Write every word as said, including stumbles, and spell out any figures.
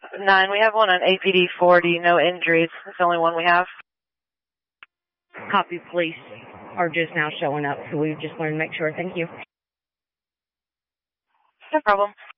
nine, we have one on A P D forty, no injuries. It's the only one we have. Copy, police are just now showing up, so we just wanted to make sure. Thank you. No problem.